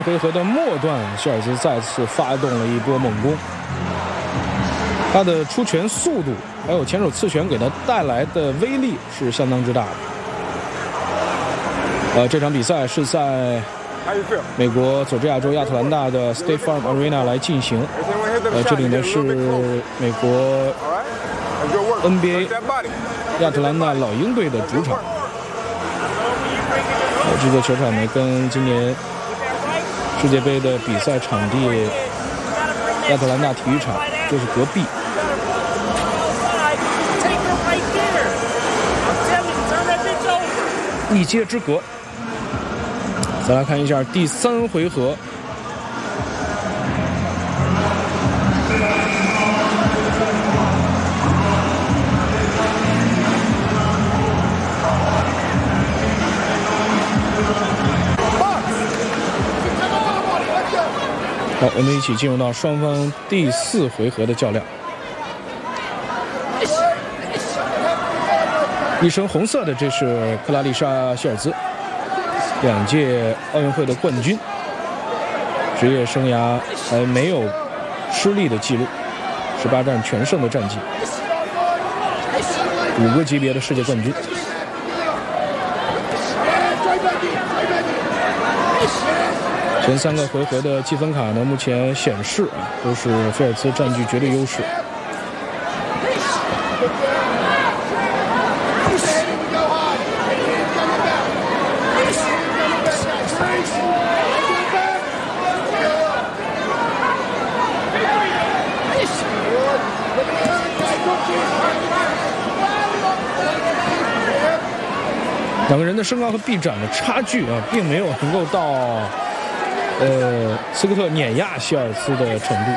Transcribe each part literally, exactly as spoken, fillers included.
回合的末段，希尔兹再次发动了一波猛攻，他的出拳速度还有前手刺拳给他带来的威力是相当之大的。呃，这场比赛是在美国佐治亚州亚特兰大的 State Farm Arena 来进行。呃，这里呢是美国 N B A 亚特兰大老鹰队的主场。呃，这座球场呢跟今年世界杯的比赛场地亚特兰大体育场就是隔壁。一街之隔。再来看一下第三回合。好，我们一起进入到双方第四回合的较量。一身红色的，这是克拉丽莎·希尔兹，两届奥运会的冠军，职业生涯还没有失利的记录，十八战全胜的战绩，五个级别的世界冠军。前三个回合的积分卡呢，目前显示啊，都是菲尔兹占据绝对优势。两个人的身高和臂展的差距啊，并没有能够到呃斯科特碾压希尔兹的程度。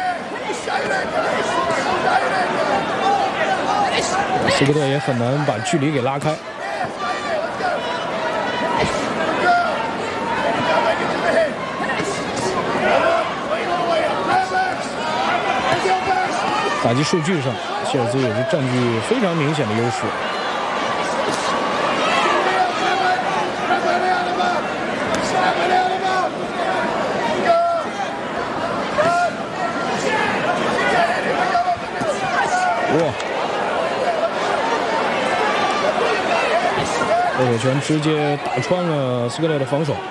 斯科特也很难把距离给拉开。打击数据上，希尔兹也是占据非常明显的优势。哇！右手拳直接打穿了斯科特的防守。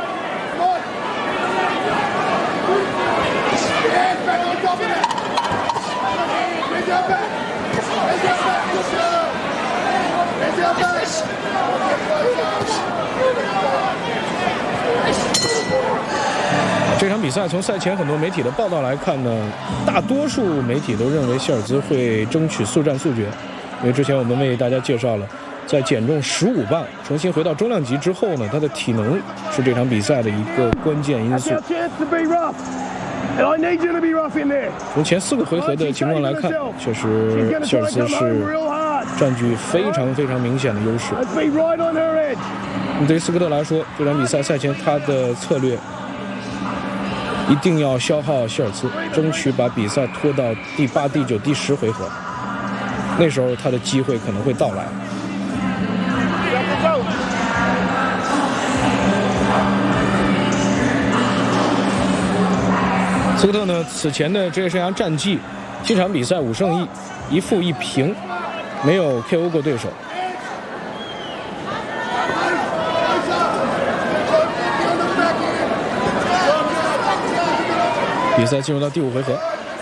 这场比赛从赛前很多媒体的报道来看呢，大多数媒体都认为希尔兹会争取速战速决，因为之前我们为大家介绍了，在减重十五磅重新回到中量级之后呢，他的体能是这场比赛的一个关键因素。从前四个回合的情况来看，确实希尔兹是占据非常非常明显的优势。对于斯科特来说，这场比赛赛前他的策略一定要消耗希尔兹，争取把比赛拖到第八、第九、第十回合，那时候他的机会可能会到来。斯科特呢，此前的职业生涯战绩，七场比赛五胜一一负一平，没有 K O 过对手。比赛进入到第五回合。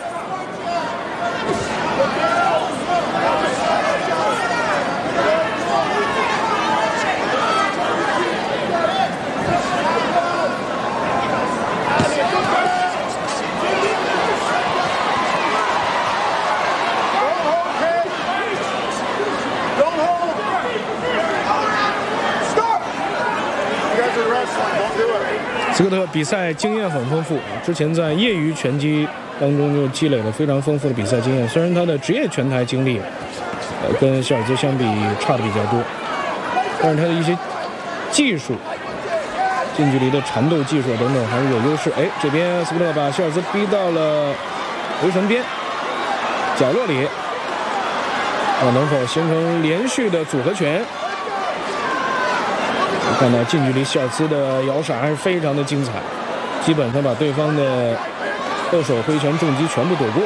斯科特比赛经验很丰富，之前在业余拳击当中就积累了非常丰富的比赛经验。虽然他的职业拳台经历，呃，跟希尔兹相比差的比较多，但是他的一些技术、近距离的缠斗技术等等还是有优势。哎，这边斯科特把希尔兹逼到了围绳边角落里，啊，能否形成连续的组合拳？看到近距离希尔兹的摇闪还是非常的精彩， 基本上把对方的后手挥拳重击全部躲过。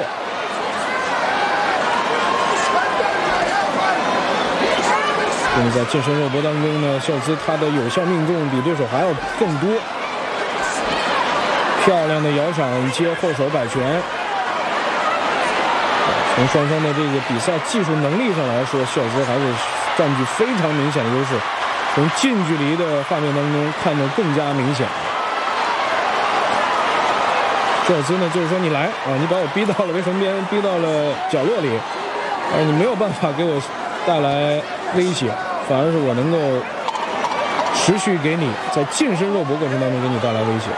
那么在近身肉搏当中呢，希尔兹他的有效命中比对手还要更多。漂亮的摇掌接后手摆拳。从双方的这个比赛技术能力上来说，希尔兹还是占据非常明显的优势。从近距离的画面当中看得更加明显。希尔兹呢，就是说你来啊，你把我逼到了卫生边，逼到了角落里，而你没有办法给我带来威胁，反而是我能够持续给你在近身肉搏过程当中给你带来威胁。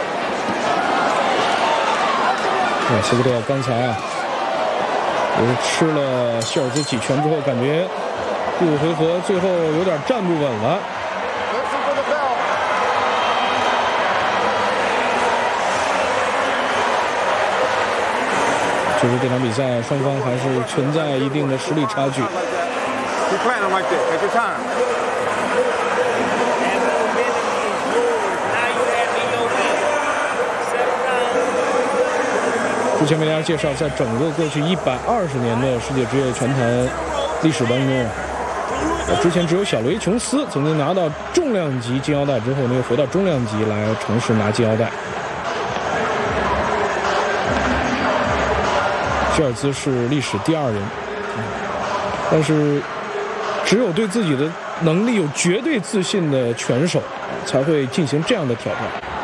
啊，斯科特刚才啊，也是吃了希尔兹几拳之后，感觉第五回合最后有点站不稳了。就是这场比赛双方还是存在一定的实力差距。之前为大家介绍，在整个过去一百二十年的世界职业拳坛历史当中，之前只有小罗伊·琼斯曾经拿到重量级金腰带之后呢，又回到中量级来尝试拿金腰带。希尔兹是历史第二人，但是只有对自己的能力有绝对自信的拳手才会进行这样的挑战。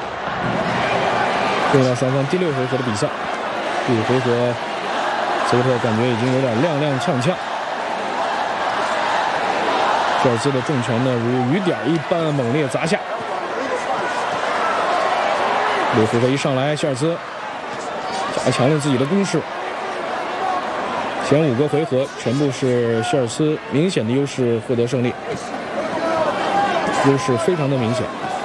进入到双方第六回合的比赛，第五回合斯科特感觉已经有点踉踉跄跄。希尔兹的重拳呢，如雨点一般猛烈砸下。六回合一上来，希尔兹加强了自己的攻势。前五个回合全部是希尔兹明显的优势获得胜利，优势非常的明显。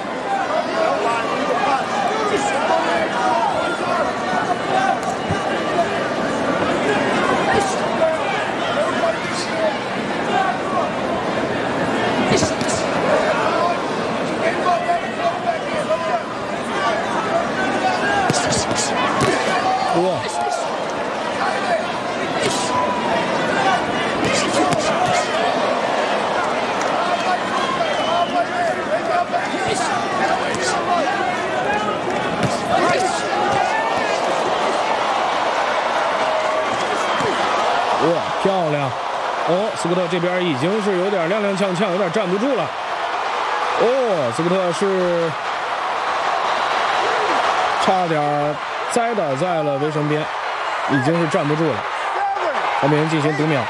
斯科特这边已经是有点踉踉跄跄，有点站不住了。哦，斯科特是差点栽倒在了围绳边，已经是站不住了。旁边人进行读秒。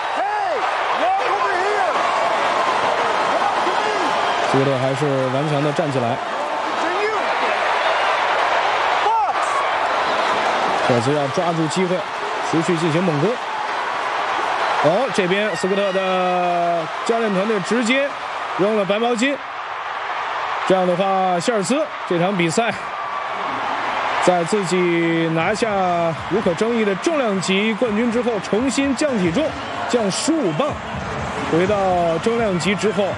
斯科特还是顽强的站起来。这次要抓住机会，持续进行猛攻。哦，这边斯科特的教练团队直接扔了白毛巾。这样的话，希尔兹这场比赛在自己拿下无可争议的重量级冠军之后，重新降体重，降十五磅，回到中量级之后，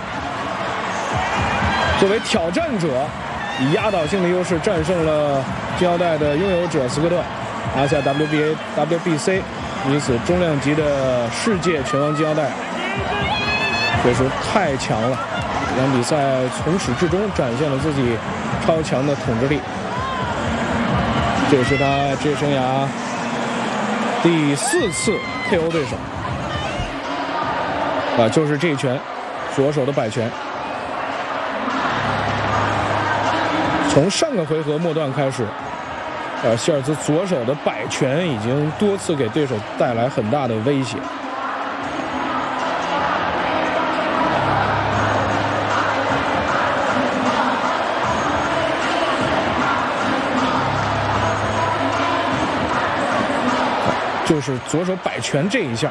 作为挑战者，以压倒性的优势战胜了金腰带的拥有者斯科特，拿下 W B A、W B C。因此，中量级的世界拳王金腰带确实太强了。这场比赛从始至终展现了自己超强的统治力，这也是他职业生涯第四次 K O 对手。啊，就是这一拳，左手的摆拳。从上个回合末段开始。呃，希尔兹左手的摆拳已经多次给对手带来很大的威胁。就是左手摆拳这一下，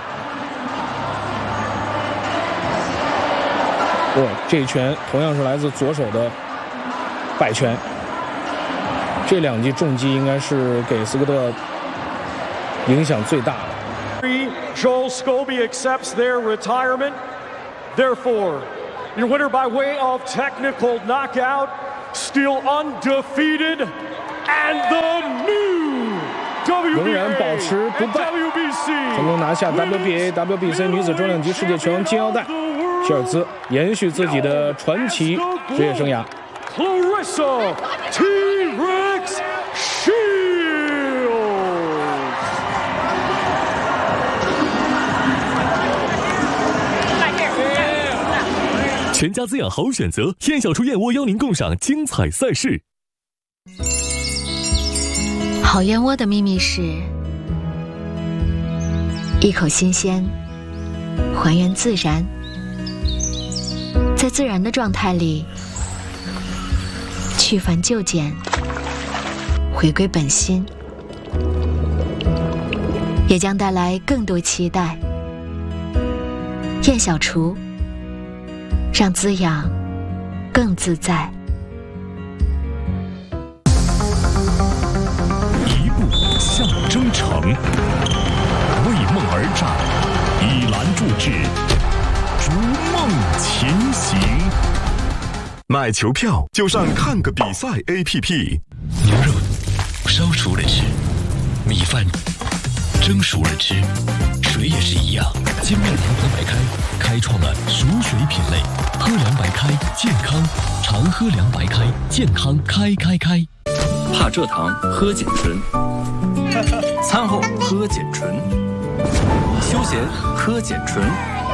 哦，这一拳同样是来自左手的摆拳。这两记重击应该是给斯科特影响最大的。 Joel Scobie accepts their retirement. Therefore, your winner by way of technical knockout, still undefeated, And the new 仍然保持不败，成功拿下 W B A、W B C 女子重量级世界拳王金腰带。希尔兹延续自己的传奇职业生涯。 Clarissa T-Rex Shields。 全家滋养好选择，燕小厨燕窝邀您共赏精彩赛事。 好燕窝的秘密是一口新鲜，还原自然，在自然的状态里去繁就简，回归本心，也将带来更多期待。燕小厨，让滋养更自在。 一步向征程，为梦而战，以篮铸志，逐梦前行。 买球票就上看个比赛 A P P。 牛肉烧熟了吃，米饭蒸熟了吃，水也是一样。金麦郎喝白开开创了熟水品类，喝凉白开健康，常喝凉白开健康开开开。 怕蔗糖喝碱醇，餐后喝碱醇，休闲喝碱醇，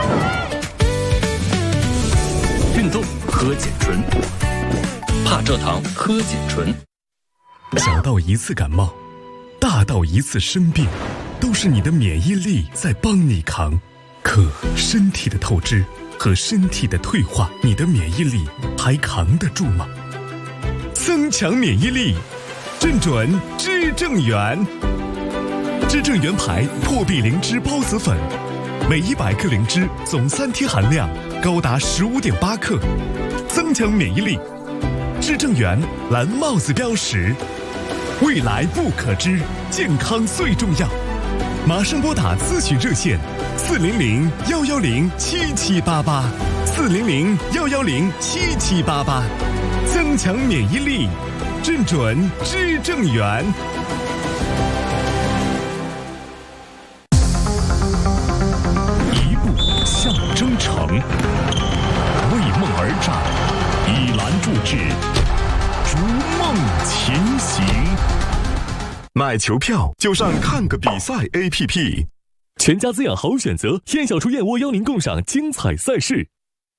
运动喝碱醇，怕蔗糖喝碱醇。 小到一次感冒，大到一次生病，都是你的免疫力在帮你扛。可身体的透支和身体的退化，你的免疫力还扛得住吗？增强免疫力，正准知正元。知正元牌破壁灵芝孢子粉，每一百克灵芝总三贴含量高达十五点八克，增强免疫力。知正元蓝帽子标识，未来不可知，健康最重要。马上拨打咨询热线四零零幺幺零七七八八，四零零幺幺零七七八八，增强免疫力，正准知正元。一步向征程，为梦而战，以篮铸志，逐梦前行。 买球票就上看个比赛 A P P。 全家滋养好选择，燕小厨燕窝邀您共赏精彩赛事。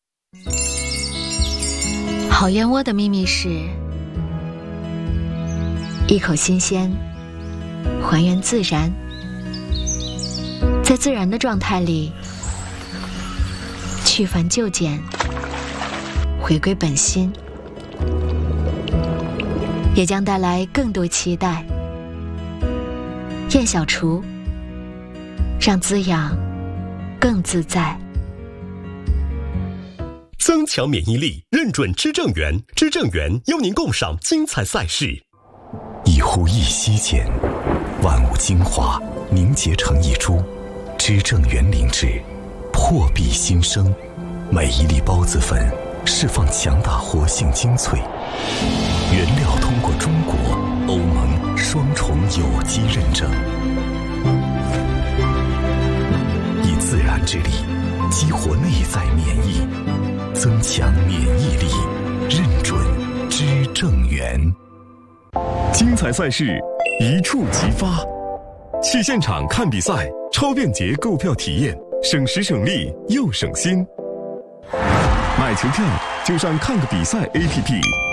好燕窝的秘密是一口新鲜，还原自然，在自然的状态里去繁就简，回归本心，也将带来更多期待。燕小厨，让滋养更自在。 增强免疫力，认准知正元，知正元邀您共赏精彩赛事。 一呼一吸间，万物精华凝结成一株，知正元灵芝，破壁新生。每一粒孢子粉释放强大活性精粹，原料通过中国、欧盟双重有机认证，以自然之力激活内在免疫，增强免疫力，认准知正元。 精彩赛事一触即发，去现场看比赛，超便捷购票体验，省时省力又省心。买球票就上看个比赛 A P P。